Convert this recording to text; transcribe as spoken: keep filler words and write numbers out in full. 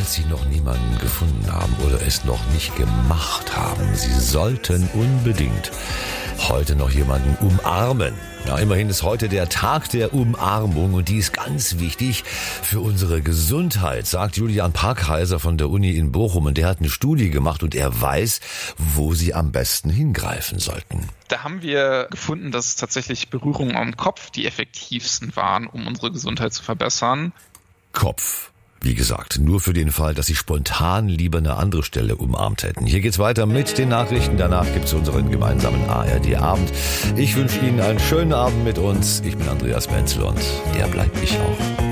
Falls Sie noch niemanden gefunden haben oder es noch nicht gemacht haben, Sie sollten unbedingt heute noch jemanden umarmen. Ja, immerhin ist heute der Tag der Umarmung und die ist ganz wichtig für unsere Gesundheit, sagt Julian Parkheiser von der Uni in Bochum. Und der hat eine Studie gemacht und er weiß, wo Sie am besten hingreifen sollten. Da haben wir gefunden, dass tatsächlich Berührungen am Kopf die effektivsten waren, um unsere Gesundheit zu verbessern. Kopf. Wie gesagt, nur für den Fall, dass Sie spontan lieber eine andere Stelle umarmt hätten. Hier geht's weiter mit den Nachrichten. Danach gibt's unseren gemeinsamen A R D-Abend. Ich wünsche Ihnen einen schönen Abend mit uns. Ich bin Andreas Menzel und der bleibt ich auch.